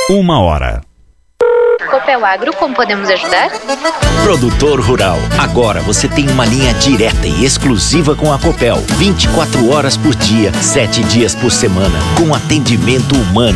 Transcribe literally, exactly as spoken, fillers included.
Uma hora. Copel Agro, como podemos ajudar? Produtor rural, agora você tem uma linha direta e exclusiva com a Copel. vinte e quatro horas por dia, sete dias por semana, com atendimento humano.